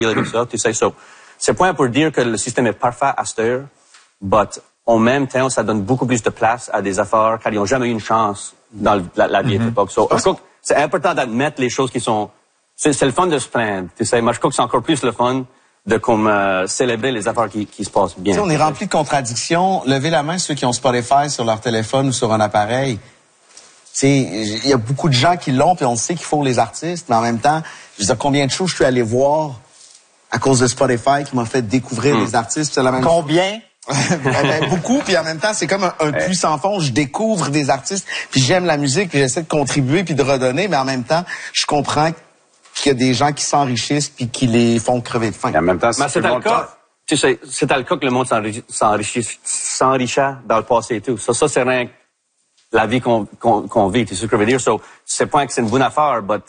avec ça, tu sais. So, c'est point pour dire que le système est parfait à cette heure, but en même temps, ça donne beaucoup plus de place à des affaires car ils n'ont jamais eu une chance dans la vieille époque. So, je crois que c'est important d'admettre les choses qui sont... C'est le fun de se plaindre, tu sais. Moi, je crois que c'est encore plus le fun de célébrer les affaires qui se passent bien. T'sais, on est rempli de contradictions. Levez la main ceux qui ont Spotify sur leur téléphone ou sur un appareil. Il y a beaucoup de gens qui l'ont, puis on sait qu'il faut les artistes, mais en même temps, je veux dire, combien de choses je suis allé voir à cause de Spotify qui m'a fait découvrir les artistes. C'est la même Combien? Beaucoup, puis en même temps, c'est comme un puits sans fond. Je découvre des artistes, puis j'aime la musique, puis j'essaie de contribuer, puis de redonner, mais en même temps, je comprends qu'il y a des gens qui s'enrichissent, puis qui les font crever de faim. Et en même temps, c'est le cas. Tu sais, c'est le cas que le monde s'enrichit dans le passé et tout. Ça c'est rien que la vie qu'on vit, tu sais ce que je veux dire. So, c'est pas que c'est une bonne affaire, but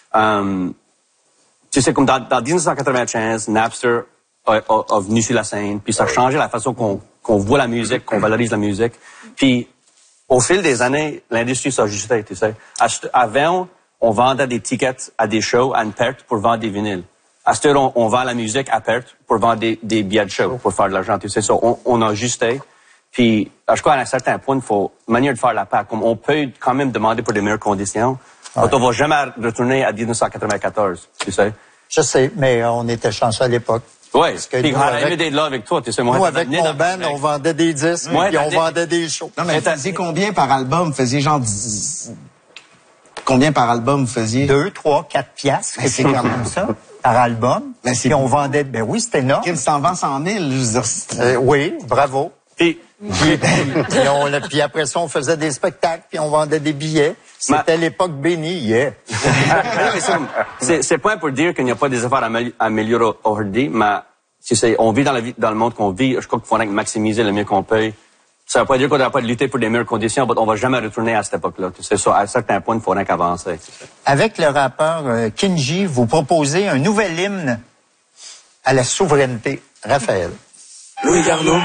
tu sais, comme dans 1995, Napster a venu sur la scène, puis ça a changé la façon qu'on voit la musique, qu'on valorise la musique. Puis, au fil des années, l'industrie s'est ajustée, tu sais. Avant, on vendait des tickets à des shows à une perte pour vendre des vinyles. À cette heure, on vend la musique à perte pour vendre des billets de show, pour faire de l'argent, tu sais. Ça, on a ajusté. Puis, je crois, à un certain point, il faut une manière de faire la part. Comme on peut quand même demander pour des meilleures conditions, mais on va jamais retourner à 1994, tu sais. Je sais, mais on était chanceux à l'époque. Oui, puis on a aimé d'être là avec toi, tu sais. Nous, avec mon band, on vendait des disques, puis on vendait des shows. Non, mais vous faisiez combien par album? Vous faisiez genre... Combien par album vous faisiez? 2, 3, 4 piastres. C'est quand même ça. Par album. Mais puis on vendait... Ben oui, c'était énorme. Kim s'en vend 100 000, je veux dire. Oui, bravo. Puis après ça, on faisait des spectacles, puis on vendait des billets. C'était l'époque bénie, yeah. C'est pas pour dire qu'il n'y a pas des affaires à améliorer aujourd'hui, mais on vit dans le monde qu'on vit, je crois qu'il faudrait maximiser le mieux qu'on peut. Ça ne veut pas dire qu'on ne doit pas lutter pour des meilleures conditions, mais on va jamais retourner à cette époque-là. C'est ça, à certains points, il faudrait qu'avancer. Avec le rappeur Kinji, vous proposez un nouvel hymne à la souveraineté. Raphaël. Louis Garneau.